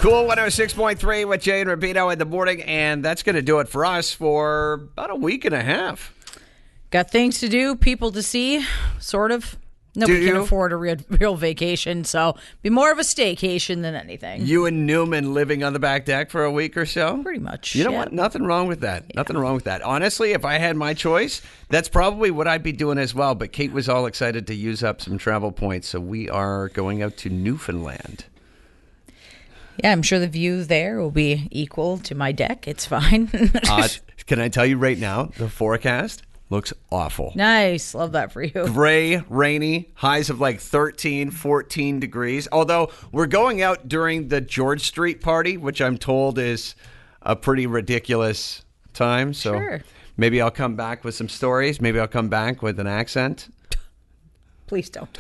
Cool 106.3 with Jay and Rubino in the morning, and that's going to do it for us for about a week and a half. Got things to do, people to see, sort of. Nobody can afford a real vacation, so be more of a staycation than anything. You and Newman living on the back deck for a week or so? Pretty much. You know what? Nothing wrong with that. Yeah. Nothing wrong with that. Honestly, if I had my choice, that's probably what I'd be doing as well. But Kate was all excited to use up some travel points, so we are going out to Newfoundland. Yeah, I'm sure the view there will be equal to my deck. It's fine. Can I tell you right now, the forecast looks awful. Nice. Love that for you. Gray, rainy, highs of like 13, 14 degrees. Although we're going out during the George Street party, which I'm told is a pretty ridiculous time. So sure. Maybe I'll come back with some stories. Maybe I'll come back with an accent. Please don't.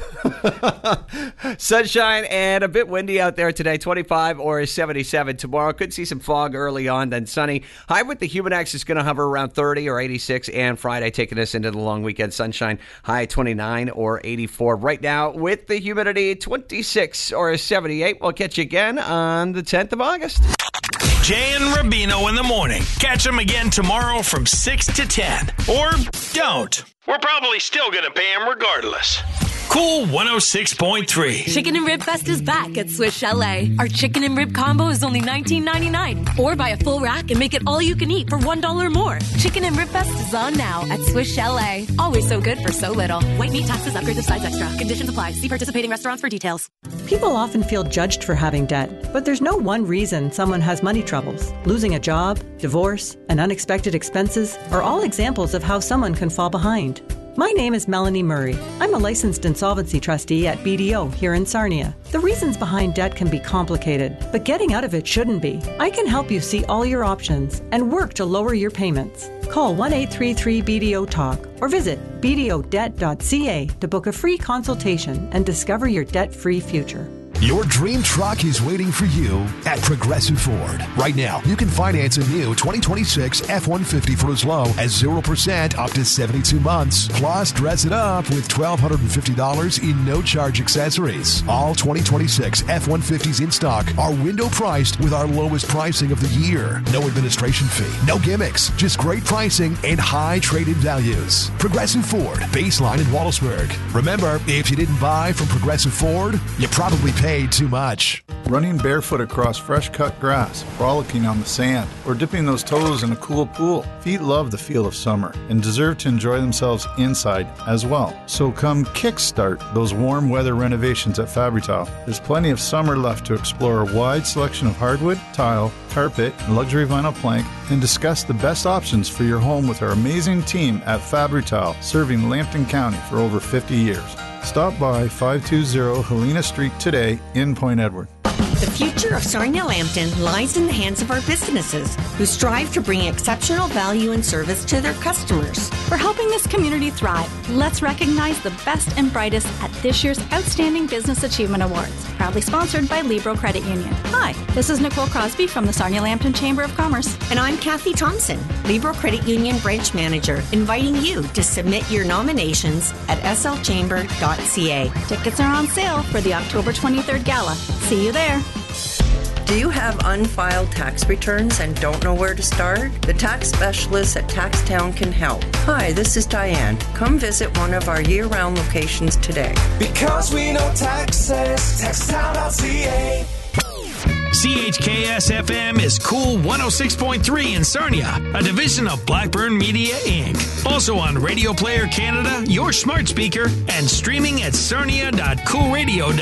Sunshine and a bit windy out there today, 25 or 77. Tomorrow could see some fog early on, then sunny. High with the Humidex is going to hover around 30 or 86. And Friday taking us into the long weekend. Sunshine, high 29 or 84. Right now with the humidity, 26 or 78. We'll catch you again on the 10th of August. Jay and Rubino in the morning. Catch them again tomorrow from 6 to 10. Or don't. We're probably still going to pay them regardless. Cool 106.3. Chicken and Rib Fest is back at Swiss Chalet. Our chicken and rib combo is only $19.99. Or buy a full rack and make it all you can eat for $1 more. Chicken and Rib Fest is on now at Swiss Chalet. Always so good for so little. White meat, taxes, upgrades of size extra. Conditions apply. See participating restaurants for details. People often feel judged for having debt, but there's no one reason someone has money troubles. Losing a job, divorce, and unexpected expenses are all examples of how someone can fall behind. My name is Melanie Murray. I'm a licensed insolvency trustee at BDO here in Sarnia. The reasons behind debt can be complicated, but getting out of it shouldn't be. I can help you see all your options and work to lower your payments. Call 1-833-BDO-TALK or visit bdodebt.ca to book a free consultation and discover your debt-free future. Your dream truck is waiting for you at Progressive Ford. Right now, you can finance a new 2026 F-150 for as low as 0% up to 72 months. Plus, dress it up with $1,250 in no-charge accessories. All 2026 F-150s in stock are window priced with our lowest pricing of the year. No administration fee, no gimmicks, just great pricing and high trade-in values. Progressive Ford, Baseline in Wallaceburg. Remember, if you didn't buy from Progressive Ford, you probably paid too much. Running barefoot across fresh-cut grass, frolicking on the sand, or dipping those toes in a cool pool. Feet love the feel of summer and deserve to enjoy themselves inside as well. So come kickstart those warm weather renovations at Fabri-Tile. There's plenty of summer left to explore a wide selection of hardwood, tile, carpet, and luxury vinyl plank, and discuss the best options for your home with our amazing team at Fabri-Tile, serving Lambton County for over 50 years. Stop by 520 Helena Street today in Point Edward. The future of Sarnia Lambton lies in the hands of our businesses who strive to bring exceptional value and service to their customers. For helping this community thrive, let's recognize the best and brightest at this year's Outstanding Business Achievement Awards, proudly sponsored by Libro Credit Union. Hi, this is Nicole Crosby from the Sarnia Lambton Chamber of Commerce. And I'm Kathy Thompson, Libro Credit Union Branch Manager, inviting you to submit your nominations at slchamber.ca. Tickets are on sale for the October 23rd Gala. See you there. Do you have unfiled tax returns and don't know where to start? The tax specialists at TaxTown can help. Hi, this is Diane. Come visit one of our year-round locations today. Because we know taxes, TaxTown.ca. CHKS-FM is Cool 106.3 in Sarnia, a division of Blackburn Media, Inc. Also on Radio Player Canada, your smart speaker, and streaming at sarnia.coolradio.ca.